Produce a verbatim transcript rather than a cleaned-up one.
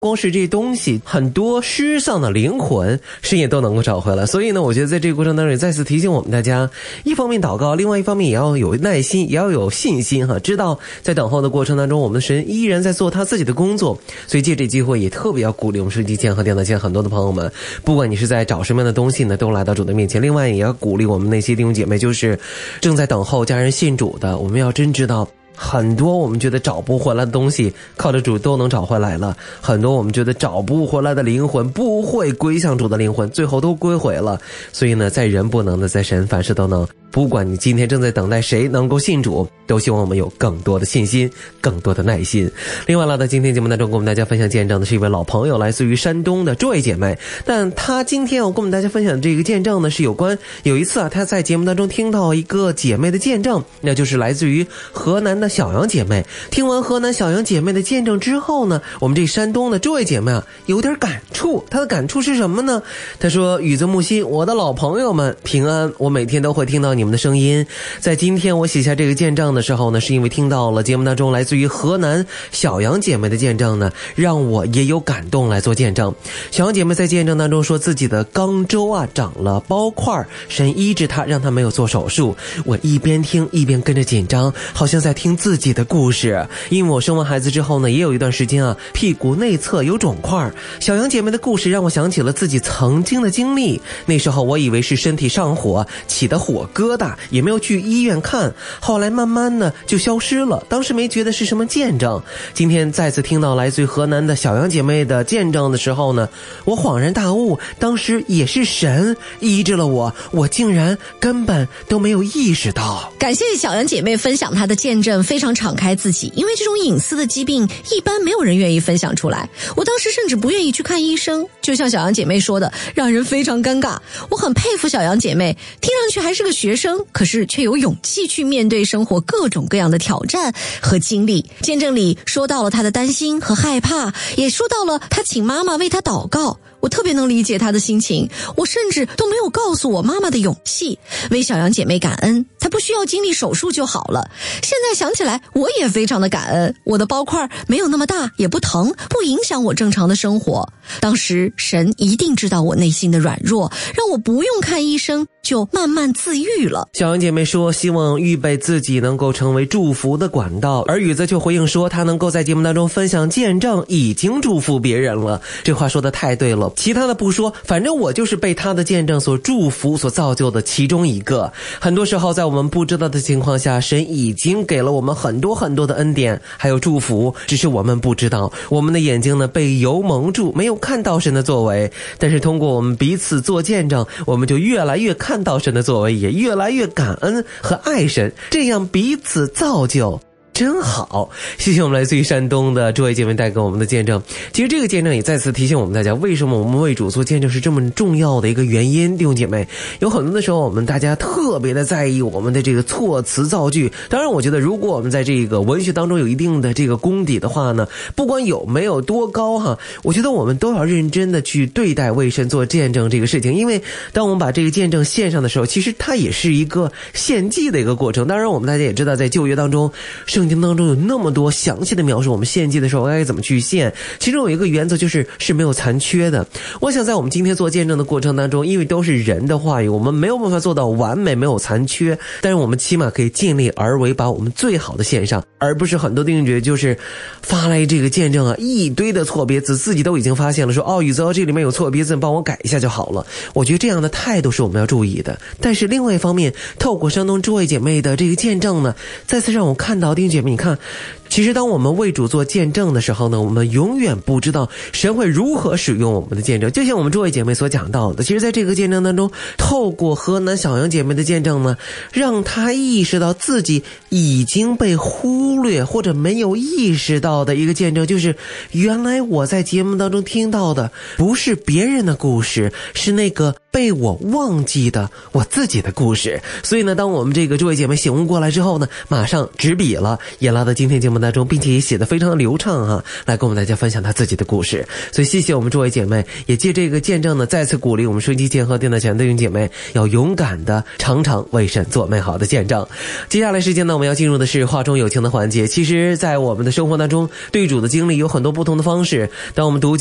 光是这东西，很多失丧的灵魂神也都能够找回来。所以呢，我觉得在这个过程当中也再次提醒我们大家，一方面祷告，另外一方面也要有耐心，也要有信心哈，知道在等候的过程当中，我们的神依然在做他自己的工作。所以借这机会也特别要鼓励我们手机前和电脑前很多的朋友们，不管你是在找什么样的东西呢，都来到主的面前。另外也要鼓励我们那些弟兄姐妹，就是正在等候家人信主的，我们要真知道很多我们觉得找不回来的东西，靠着主都能找回来了。很多我们觉得找不回来的灵魂，不会归向主的灵魂，最后都归回了。所以呢，在人不能的，在神凡事都能。不管你今天正在等待谁能够信主，都希望我们有更多的信心，更多的耐心。另外呢，在今天节目当中跟我们大家分享见证的是一位老朋友，来自于山东的Joy姐妹。但她今天要跟我们大家分享的这个见证呢，是有关有一次啊，她在节目当中听到一个姐妹的见证，那就是来自于河南的小杨姐妹。听完河南小杨姐妹的见证之后呢，我们这山东的Joy姐妹啊有点感触。她的感触是什么呢？她说：雨泽木心，我的老朋友们平安，我每天都会听到你们的声音。在今天我写下这个见证的时候呢，是因为听到了节目当中来自于河南小杨姐妹的见证呢，让我也有感动来做见证。小杨姐妹在见证当中说自己的肛周啊长了包块，神医治她，让她没有做手术。我一边听一边跟着紧张，好像在听自己的故事。因为我生完孩子之后呢，也有一段时间啊，屁股内侧有肿块。小杨姐妹的故事让我想起了自己曾经的经历。那时候我以为是身体上火起的火疙瘩，也没有去医院看，后来慢慢呢就消失了，当时没觉得是什么见证。今天再次听到来自于河南的小杨姐妹的见证的时候呢，我恍然大悟，当时也是神医治了我，我竟然根本都没有意识到。 感谢小杨姐妹分享她的见证，非常敞开自己，因为这种隐私的疾病一般没有人愿意分享出来。我当时甚至不愿意去看医生，就像小杨姐妹说的，让人非常尴尬。我很佩服小杨姐妹，听上去还是个学生，可是却有勇气去面对生活各种各样的挑战和经历。见证里说到了她的担心和害怕，也说到了她请妈妈为她祷告。我特别能理解她的心情，我甚至都没有告诉我妈妈的勇气。为小杨姐妹感恩，她不需要经历手术就好了。现在想起来，我也非常的感恩，我的包块没有那么大，也不疼，不影响我正常的生活。当时神一定知道我内心的软弱，让我不用看医生就慢慢自愈了。 小杨姐妹说希望预备自己能够成为祝福的管道，而宇则却回应说她能够在节目当中分享见证已经祝福别人了。这话说得太对了，其他的不说，反正我就是被她的见证所祝福所造就的其中一个。很多时候在我们不知道的情况下，神已经给了我们很多很多的恩典还有祝福，只是我们不知道，我们的眼睛呢被油蒙住，没有看到神的作为。但是通过我们彼此做见证，我们就越来越看到神的作为，也越来越感恩和爱神，这样彼此造就真好。谢谢我们来自于山东的诸位姐妹带给我们的见证。其实这个见证也再次提醒我们大家，为什么我们为主做见证是这么重要的一个原因。弟兄姐妹，有很多的时候我们大家特别的在意我们的这个措辞造句。当然我觉得如果我们在这个文学当中有一定的这个功底的话呢，不管有没有多高哈，我觉得我们都要认真的去对待为神做见证这个事情。因为当我们把这个见证献上的时候，其实它也是一个献祭的一个过程。当然我们大家也知道，在旧约当中圣经当中有那么多详细的描述我们献祭的时候该怎么去献，其中有一个原则就是是没有残缺的。我想在我们今天做见证的过程当中，因为都是人的话语，我们没有办法做到完美没有残缺，但是我们起码可以尽力而为，把我们最好的献上，而不是很多弟兄姐妹就是发来这个见证啊一堆的错别字，自己都已经发现了说哦宇泽这里面有错别字，帮我改一下就好了。我觉得这样的态度是我们要注意的。但是另外一方面，透过山东诸位姐妹的这个见证呢，再次让我看到弟兄姐妹，你看其实当我们为主做见证的时候呢，我们永远不知道神会如何使用我们的见证。就像我们诸位姐妹所讲到的，其实在这个见证当中，透过河南小杨姐妹的见证呢，让她意识到自己已经被忽略或者没有意识到的一个见证，就是原来我在节目当中听到的不是别人的故事，是那个被我忘记的我自己的故事。所以呢，当我们这个这位姐妹醒悟过来之后呢，马上执笔了，也拉到今天节目当中，并且也写得非常的流畅啊，来跟我们大家分享她自己的故事。所以谢谢我们这位姐妹，也借这个见证呢，再次鼓励我们收音机前和电台前的弟兄姐妹，要勇敢的常常为神做美好的见证。接下来时间呢，我们要进入的是话中有情的环节。其实在我们的生活当中，对主的经历有很多不同的方式，当我们读